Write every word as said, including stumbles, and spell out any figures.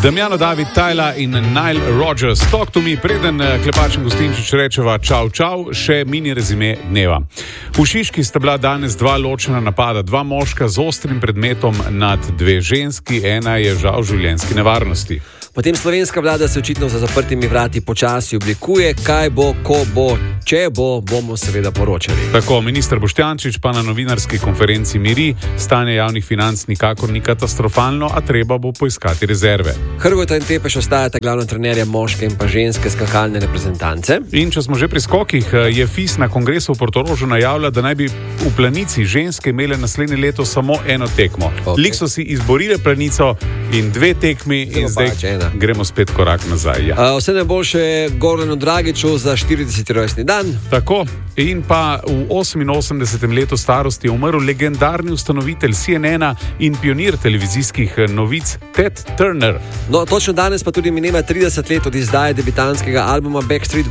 Damjano David, Tyler in Nile Rodgers. Talk to me, preden Klepač in Gostinčič rečeva čau čau, še mini rezime dneva. V Šiški sta bila danes dva ločena napada, dva moška z ostrim predmetom nad dve ženski, ena je žal v življenjski nevarnosti. Potem slovenska vlada se očitno za zaprtimi vrati počasi oblikuje, kaj bo, ko bo, če bo, bomo seveda poročali. Tako, minister Boštjančič pa na novinarski konferenci miri, stanje javnih financ nikakor ni katastrofalno, a treba bo poiskati rezerve. Hrvota in Tepeš ostajata glavna trenerja moške in pa ženske skakalne reprezentance. In če smo že pri skokih, je F I S na kongresu v Portorožu najavila, da naj bi v planici ženske imele naslednje leto samo eno tekmo. Okay. Lik so si izborile planico in dve tekmi in zdaj gremo spet korak nazaj. Ja. Uh, vse najboljše Goranu Dragiću za štirideseti rojstni dan. Tako. In pa v oseminosemdesetem letu starosti je umrl legendarni ustanovitelj C N N-a in pionir televizijskih novic Ted Turner. No, točno danes pa tudi mineva trideset let od izdaje debitanskega albuma Backstreet